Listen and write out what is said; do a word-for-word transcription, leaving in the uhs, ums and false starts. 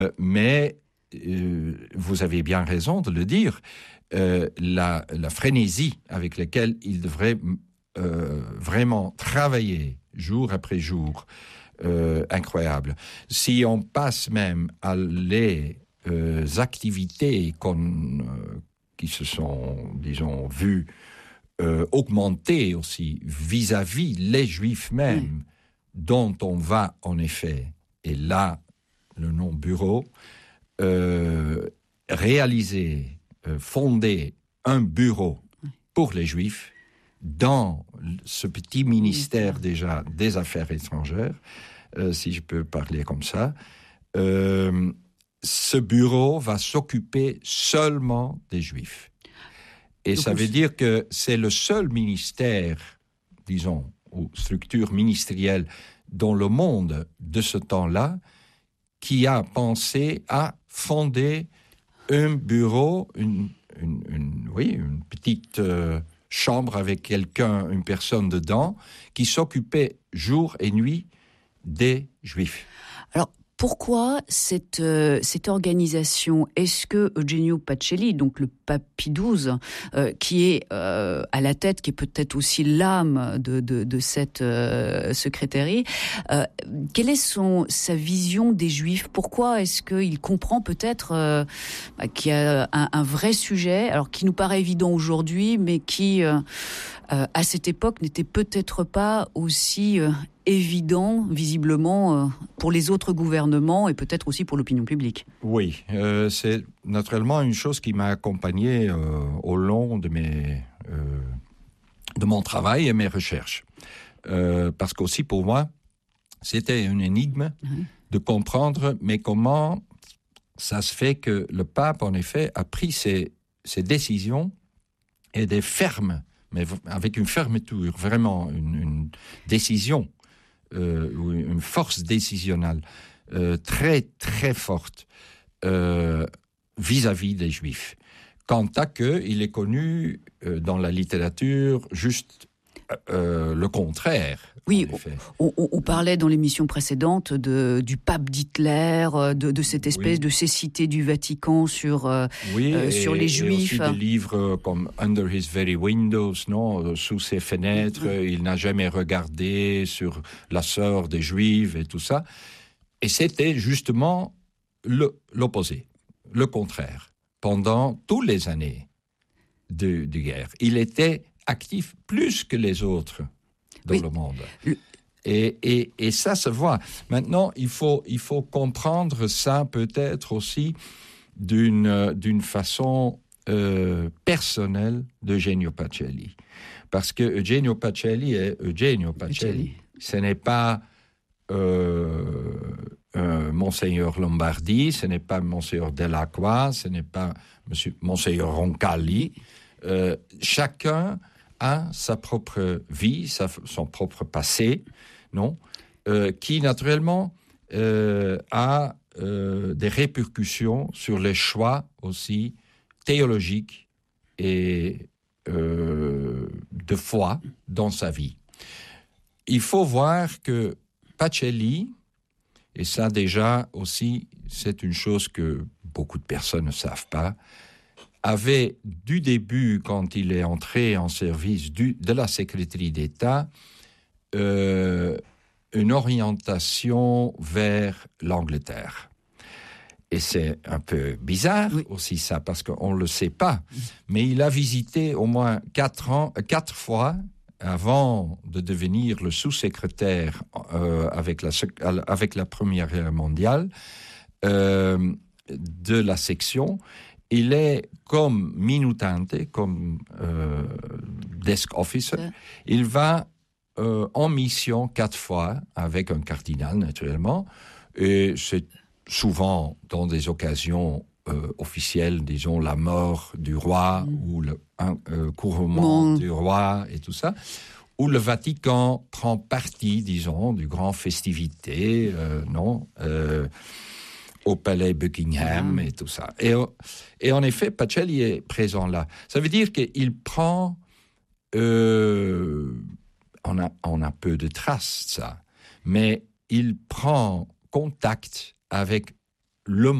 Euh, mais euh, vous avez bien raison de le dire, euh, la, la frénésie avec laquelle il devrait euh, vraiment travailler jour après jour, euh, incroyable. Si on passe même à les euh, activités qu'on, euh, qui se sont, disons, vues euh, augmenter aussi vis-à-vis les Juifs même, mmh. dont on va en effet, et là, le nom bureau, euh, réaliser, euh, fonder un bureau pour les Juifs dans ce petit ministère déjà des Affaires étrangères, euh, si je peux parler comme ça. Euh, ce bureau va s'occuper seulement des Juifs. Et donc ça veut dire que c'est le seul ministère, disons, ou structure ministérielle dans le monde de ce temps-là qui a pensé à fonder un bureau, une, une, une, oui, une petite euh, chambre avec quelqu'un, une personne dedans, qui s'occupait jour et nuit des Juifs. Alors, pourquoi cette, euh, cette organisation? Est-ce que Eugenio Pacelli, donc le pape Pie douze, euh, qui est euh, à la tête, qui est peut-être aussi l'âme de, de, de cette euh, secrétairie, euh, quelle est son, sa vision des Juifs? Pourquoi est-ce qu'il comprend peut-être euh, bah, qu'il y a un, un vrai sujet, alors qui nous paraît évident aujourd'hui, mais qui, euh, euh, à cette époque, n'était peut-être pas aussi... Euh, évident, visiblement, euh, pour les autres gouvernements et peut-être aussi pour l'opinion publique. Oui, euh, c'est naturellement une chose qui m'a accompagné euh, au long de, mes, euh, de mon travail et mes recherches. Euh, parce qu'aussi pour moi, c'était une énigme mmh. de comprendre, mais comment ça se fait que le pape, en effet, a pris ses, ses décisions et des fermes, mais avec une fermeture, vraiment une, une décision, Euh, une force décisionnelle euh, très très forte euh, vis-à-vis des Juifs. Quant à que, il est connu euh, dans la littérature juste euh, le contraire. Oui, on, on, on parlait dans l'émission précédente de, du pape d'Hitler, de, de cette espèce oui. de cécité du Vatican sur, euh, oui, euh, sur et, les Juifs. Et aussi des livres comme Under His Very Windows, non, sous ses fenêtres, oui. il n'a jamais regardé sur la sœur des Juifs et tout ça. Et c'était justement le, l'opposé, le contraire. Pendant toutes les années de, de guerre, il était actif plus que les autres dans oui. le monde. Le... Et, et, et ça se voit. Maintenant, il faut, il faut comprendre ça peut-être aussi d'une, d'une façon euh, personnelle d'Eugenio Pacelli. Parce que Eugenio Pacelli est Eugenio Pacelli. Ce n'est pas euh, euh, Monseigneur Lombardi, ce n'est pas Monseigneur Delacroix, ce n'est pas Monsieur, Monseigneur Roncalli. Euh, chacun a sa propre vie, sa, son propre passé, non, euh, qui naturellement euh, a euh, des répercussions sur les choix aussi théologiques et euh, de foi dans sa vie. Il faut voir que Pacelli, et ça déjà aussi, c'est une chose que beaucoup de personnes ne savent pas, avait du début, quand il est entré en service du, de la secrétaire d'État, euh, une orientation vers l'Angleterre. Et c'est un peu bizarre oui. aussi ça, parce qu'on ne le sait pas. Mais il a visité au moins quatre, ans, quatre fois avant de devenir le sous-secrétaire euh, avec, la, avec la Première Guerre mondiale euh, de la section. Il est comme minutante, comme euh, desk officer. Ouais. Il va euh, en mission quatre fois avec un cardinal, naturellement. Et c'est souvent dans des occasions euh, officielles, disons la mort du roi mmh. ou le un, euh, couronnement mmh. du roi et tout ça, où le Vatican prend partie, disons, du grand festivité, euh, non euh, au palais Buckingham mmh. et tout ça. Et, et en effet, Pacelli est présent là. Ça veut dire qu'il prend... Euh, on, a, on a peu de traces de ça, mais il prend contact avec le